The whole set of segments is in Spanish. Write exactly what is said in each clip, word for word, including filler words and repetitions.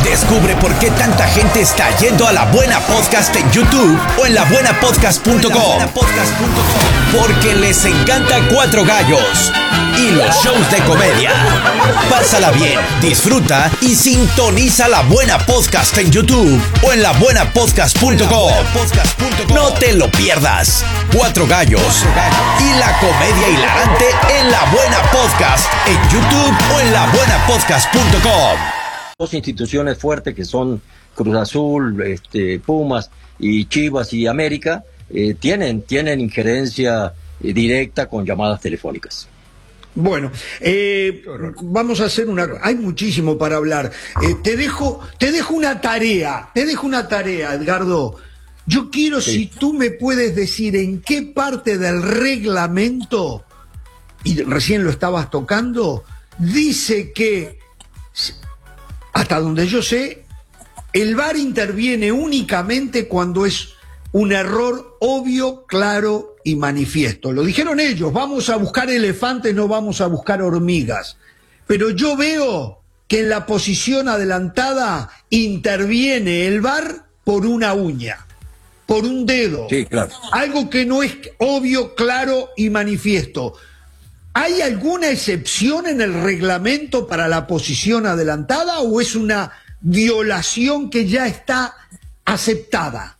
Descubre por qué tanta gente está yendo a La Buena Podcast en YouTube o en la buena podcast punto com. Porque les encanta Cuatro Gallos y los shows de comedia. Pásala bien, disfruta y sintoniza La Buena Podcast en YouTube o en la buena podcast punto com. No te lo pierdas. Cuatro Gallos y la comedia hilarante en La Buena Podcast en YouTube o en la buena podcast punto com. Dos instituciones fuertes que son Cruz Azul, este, Pumas y Chivas y América eh, tienen, tienen injerencia eh, directa con llamadas telefónicas. Bueno, eh, vamos a hacer una... Hay muchísimo para hablar. Eh, te dejo, te dejo una tarea, te dejo una tarea, Edgardo. Yo quiero, sí. si tú me puedes decir en qué parte del reglamento, y recién lo estabas tocando, dice que, hasta donde yo sé, el V A R interviene únicamente cuando es un error obvio, claro y manifiesto. Lo dijeron ellos, vamos a buscar elefantes, no vamos a buscar hormigas. Pero yo veo que en la posición adelantada interviene el V A R por una uña, por un dedo. Sí, claro. Algo que no es obvio, claro y manifiesto. ¿Hay alguna excepción en el reglamento para la posición adelantada o es una violación que ya está aceptada?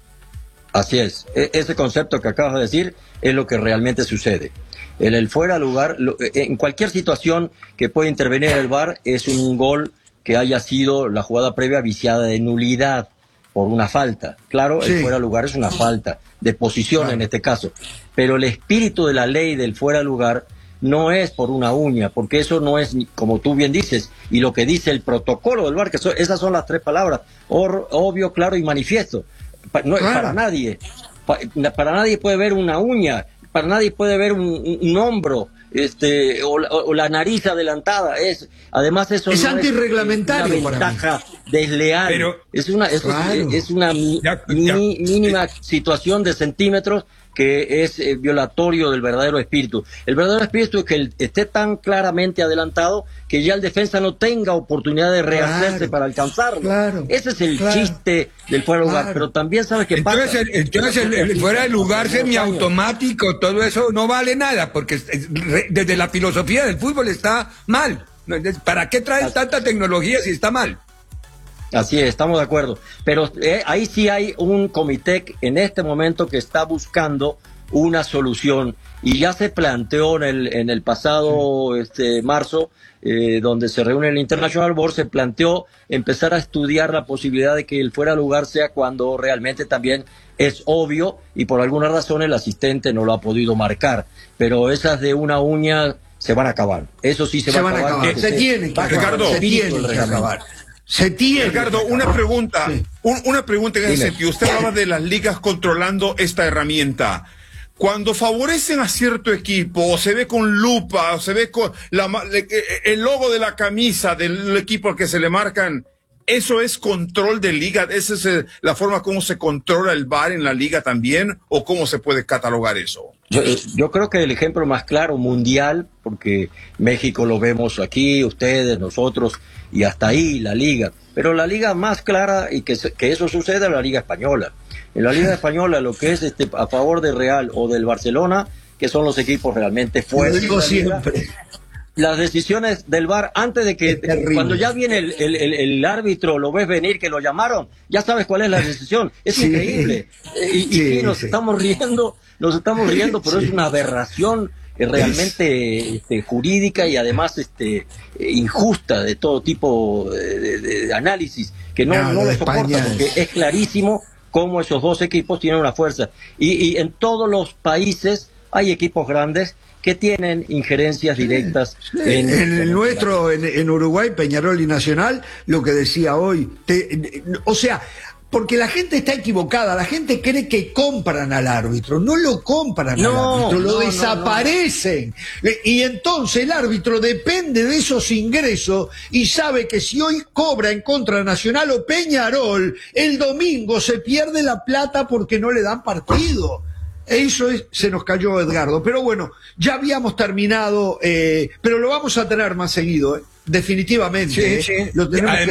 Así es. E- ese concepto que acabas de decir es lo que realmente sucede. En el fuera de lugar, lo, en cualquier situación que pueda intervenir el V A R, es un gol que haya sido la jugada previa viciada de nulidad por una falta. Claro, sí. El fuera de lugar es una falta de posición, claro, en este caso. Pero el espíritu de la ley del fuera de lugar no es por una uña, porque eso no es, como tú bien dices, y lo que dice el protocolo del V A R, que son, esas son las tres palabras, or, obvio, claro y manifiesto. Pa, no, claro. Para nadie, pa, para nadie puede ver una uña, para nadie puede ver un, un, un hombro, este, o, o, o la nariz adelantada. Es, además eso es no antirreglamentario, es una ventaja desleal. Pero, es una, es, claro. es, es una ya, mi, ya. mínima situación de centímetros que es eh, violatorio del verdadero espíritu. El verdadero espíritu es que el, esté tan claramente adelantado que ya el defensa no tenga oportunidad de rehacerse, claro, para alcanzarlo. Claro, Ese es el claro, chiste del fuera de lugar, claro. Pero también sabes que entonces, pasa. El, entonces el, el fuera de lugar semiautomático, todo eso no vale nada, porque desde la filosofía del fútbol está mal. ¿Para qué traen tanta tecnología si está mal? Así es, estamos de acuerdo. Pero eh, ahí sí hay un comité en este momento que está buscando una solución y ya se planteó en el, en el pasado este, marzo, eh, donde se reúne el International Board, se planteó empezar a estudiar la posibilidad de que el fuera de lugar sea cuando realmente también es obvio y por alguna razón el asistente no lo ha podido marcar. Pero esas de una uña se van a acabar. Eso sí se, se va a acabar. acabar. Se, se tienen que acabar. Se tienen que acabar. Se tiene. Edgardo, una pregunta, sí. un, una pregunta en ese Dime. sentido. Usted hablaba de las ligas controlando esta herramienta. Cuando favorecen a cierto equipo, o se ve con lupa, o se ve con la, el logo de la camisa del equipo al que se le marcan, ¿eso es control de liga? ¿Esa es la forma como se controla el V A R en la liga también? ¿O cómo se puede catalogar eso? Yo, yo creo que el ejemplo más claro mundial, porque México lo vemos aquí, ustedes, nosotros, y hasta ahí la liga. Pero la liga más clara y que, que eso suceda es la liga española. En la liga española lo que es este a favor de Real o del Barcelona, que son los equipos realmente fuertes. Lo digo siempre. Las decisiones del V A R, antes de que, cuando ya viene el, el, el, el árbitro, lo ves venir, que lo llamaron, ya sabes cuál es la decisión. Es sí. increíble. Y, y sí, sí, nos sí. estamos riendo, nos estamos riendo, pero sí. es una aberración eh, realmente este, jurídica y además este eh, injusta de todo tipo de, de, de análisis, que no, no, no lo soporta, porque es clarísimo cómo esos dos equipos tienen una fuerza. Y, y en todos los países hay equipos grandes que tienen injerencias directas. Sí, sí. En, en el nuestro, en, en Uruguay, Peñarol y Nacional, lo que decía hoy, te, o sea, porque la gente está equivocada, la gente cree que compran al árbitro, no lo compran no, al árbitro, lo no, desaparecen. No, no. Y entonces el árbitro depende de esos ingresos y sabe que si hoy cobra en contra de Nacional o Peñarol, el domingo se pierde la plata porque no le dan partido. Eso es, se nos cayó Edgardo, pero bueno, ya habíamos terminado, eh, pero lo vamos a tener más seguido, eh, definitivamente. Sí, eh. sí. Lo tenemos que